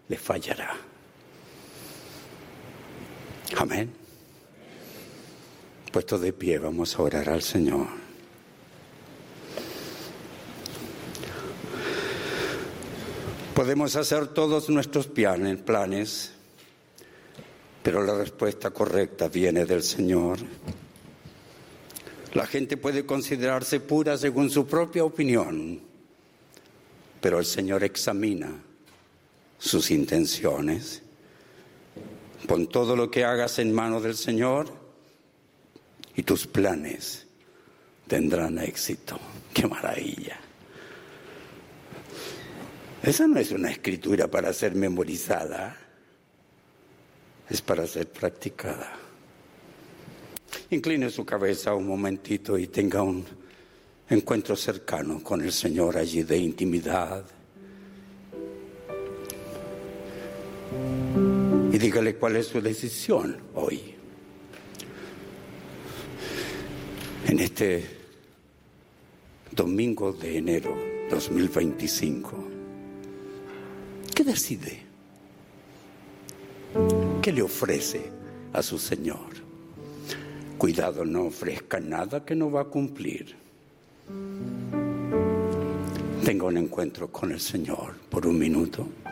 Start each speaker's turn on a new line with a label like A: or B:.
A: le fallará. Amén. Puesto de pie, vamos a orar al Señor. Podemos hacer todos nuestros planes, pero la respuesta correcta viene del Señor. La gente puede considerarse pura según su propia opinión, pero el Señor examina sus intenciones. Pon todo lo que hagas en manos del Señor y tus planes tendrán éxito. ¡Qué maravilla! Esa no es una escritura para ser memorizada, es para ser practicada. Incline su cabeza un momentito y tenga un encuentro cercano con el Señor allí de intimidad. Y dígale cuál es su decisión hoy. En este domingo de enero 2025. ¿Qué decide? ¿Qué le ofrece a su Señor? Cuidado, no ofrezca nada que no va a cumplir. Tenga un encuentro con el Señor por un minuto.